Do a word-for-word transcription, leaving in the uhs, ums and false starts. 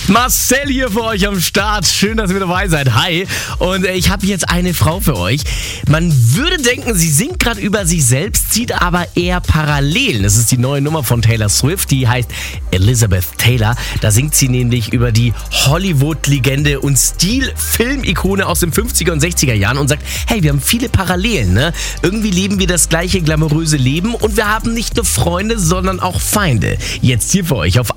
Marcel hier für euch am Start. Schön, dass ihr dabei seid. Hi. Und äh, ich habe jetzt eine Frau für euch. Man würde denken, sie singt gerade über sich selbst, zieht aber eher Parallelen. Das ist die neue Nummer von Taylor Swift, die heißt Elizabeth Taylor. Da singt sie nämlich über die Hollywood-Legende und Stil-Film-Ikone aus den fünfziger und sechziger Jahren und sagt, hey, wir haben viele Parallelen, ne? Irgendwie leben wir das gleiche glamouröse Leben und wir haben nicht nur Freunde, sondern auch Feinde. Jetzt hier für euch auf